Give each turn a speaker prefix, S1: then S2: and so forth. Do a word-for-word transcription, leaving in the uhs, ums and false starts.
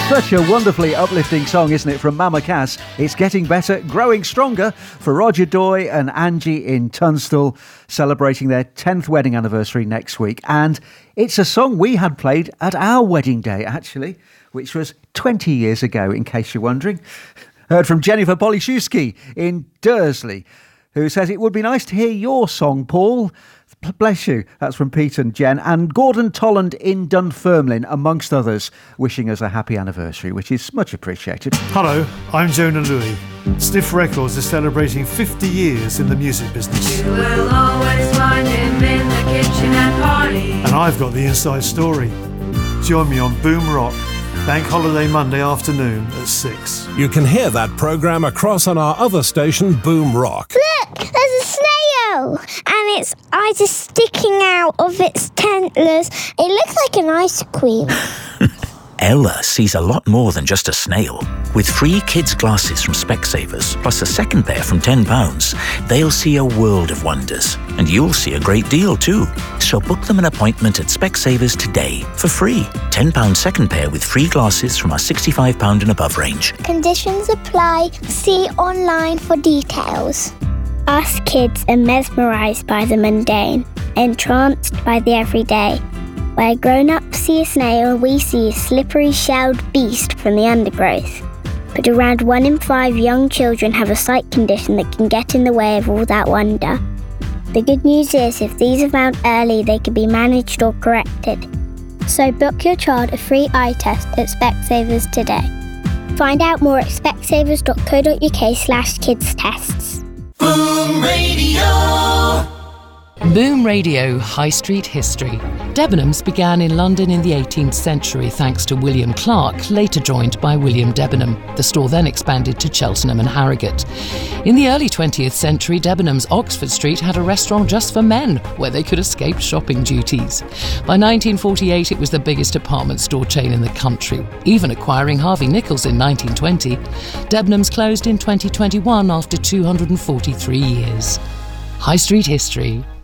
S1: Such a wonderfully uplifting song, isn't it, from Mama Cass? It's getting better, growing stronger for Roger Doy and Angie in Tunstall, celebrating their tenth wedding anniversary next week. And it's a song we had played at our wedding day, actually, which was twenty years ago, in case you're wondering. Heard from Jennifer Poliszewski in Dursley, who says, it would be nice to hear your song, Paul. Bless you. That's from Pete and Jen. And Gordon Tolland in Dunfermline, amongst others, wishing us a happy anniversary, which is much appreciated.
S2: Hello, I'm Jonah Louis. Stiff Records is celebrating fifty years in the music business.
S3: You will always find him in the kitchen at party.
S2: And I've got the inside story. Join me on Boom Rock, Bank Holiday Monday afternoon at six.
S4: You can hear that programme across on our other station, Boom Rock.
S5: Look, there's a snail, and its eyes are sticking out of its antlers. It looks like an ice cream.
S6: Ella sees a lot more than just a snail. With free kids' glasses from Specsavers, plus a second pair from ten pounds, they'll see a world of wonders. And you'll see a great deal too. So book them an appointment at Specsavers today for free. ten pounds second pair with free glasses from our sixty-five pounds and above range.
S5: Conditions apply. See online for details. Us kids are mesmerised by the mundane, entranced by the everyday. Where grown-ups see a snail, we see a slippery-shelled beast from the undergrowth. But around one in five young children have a sight condition that can get in the way of all that wonder. The good news is, if these are found early, they can be managed or corrected. So book your child a free eye test at Specsavers today. Find out more at specsavers.co.uk slash kids tests.
S7: Boom Radio.
S8: Boom Radio High Street History. Debenhams began in London in the eighteenth century thanks to William Clark, later joined by William Debenham. The store then expanded to Cheltenham and Harrogate. In the early twentieth century, Debenhams Oxford Street had a restaurant just for men, where they could escape shopping duties. By nineteen forty-eight, it was the biggest department store chain in the country, even acquiring Harvey Nichols in nineteen twenty. Debenhams closed in twenty twenty-one after two hundred forty-three years. High Street History.